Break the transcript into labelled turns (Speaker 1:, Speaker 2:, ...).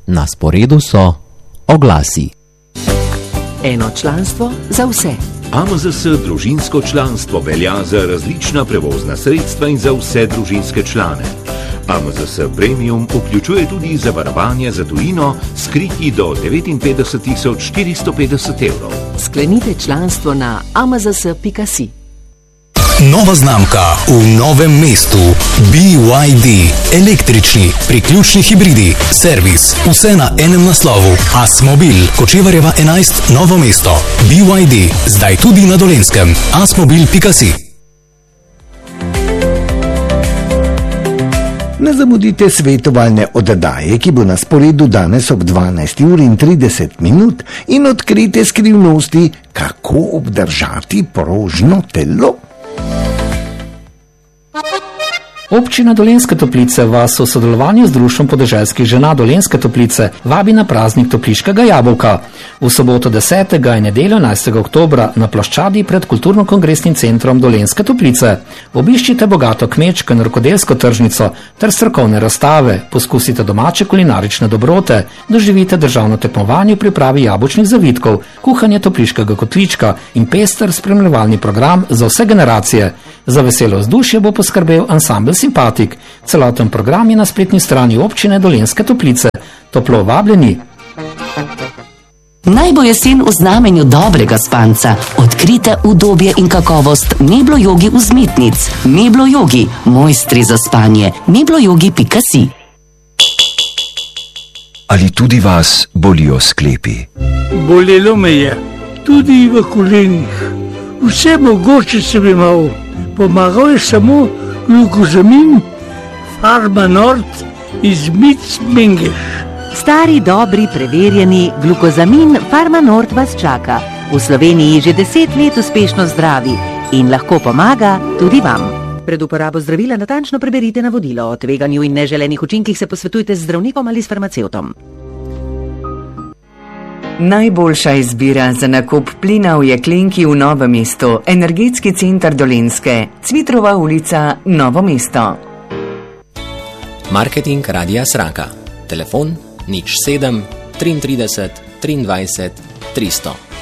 Speaker 1: Na sporedu so oglasi.
Speaker 2: Eno članstvo za vse.
Speaker 3: AMZS družinsko članstvo velja za različna prevozna sredstva in za vse družinske člane. AMZS Premium vključuje tudi zavarovanje za tujino s kriti do 59.450 evrov.
Speaker 2: Sklenite članstvo na amzs.si.
Speaker 4: Nova znamka v novem mestu. BYD. Električni, priključni hibridi, servis, vse na enem naslovu. Asmobil, Kočevarjeva 11, Novo mesto. BYD, zdaj tudi na Dolenjskem. Asmobil.si.
Speaker 5: Ne zamudite svetovalne oddaje, ki bo na sporedu danes ob 12:30 in odkrite skrivnosti, kako obdržati prožno telo.
Speaker 6: Občina Dolenjske Toplice vas v sodelovanju z Društvom podeželskih žena Dolenjske Toplice vabi na praznik topliškega jabolka. V soboto 10. in nedeljo 11. oktobra na ploščadi pred Kulturno-kongresnim centrom Dolenjske Toplice. Obiščite bogato kmečko in rokodelsko tržnico ter strokovne razstave, poskusite domače kulinarične dobrote, doživite državno tekmovanje v pripravi jabolčnih zavitkov, kuhanje topliškega kotlička in pester spremljevalni program za vse generacije. Za veselo vzdušje bo poskrbel ansambel Simpatik. Celoten program je na spletni strani občine Dolenjske Toplice. Toplo vabljeni.
Speaker 7: Naj bo jesen v znamenju dobrega spanca. Odkrite udobje in kakovost Meblo Jogi vzmetnic. Meblo Jogi, mojstri za spanje. meblojogi.si.
Speaker 8: Ali tudi vas bolijo sklepi?
Speaker 9: Bolelo me je, tudi v kolenih. Vse mogoče sem imel. Pomagal je samo glukozamin, Farmanort iz Mengeš.
Speaker 10: Stari, dobri, preverjeni glukozamin Farmanort vas čaka. V Sloveniji že 10 let uspešno zdravi in lahko pomaga tudi vam. Pred uporabo zdravila natančno preberite navodilo. O tveganju in neželenih učinkih se posvetujte z zdravnikom ali s farmacevtom.
Speaker 11: Najboljša izbira za nakup plina v jeklenki v Novem mestu. Energetski center Dolenjske. Cvitrova ulica, Novo mesto.
Speaker 1: Marketing Radia Sraka. Telefon 07 33 23 300.